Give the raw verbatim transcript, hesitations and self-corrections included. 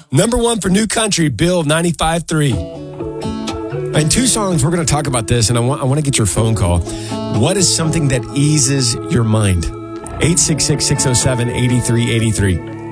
Number one for New Country, Bill ninety-five three. In two songs, we're going to talk about this, and I want, I want to get your phone call. What is something that eases your mind? eight six six, six oh seven, eight three eight three.